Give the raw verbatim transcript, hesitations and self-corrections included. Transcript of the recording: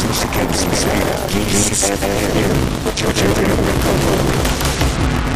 música que se quince de febrero, ocho de febrero.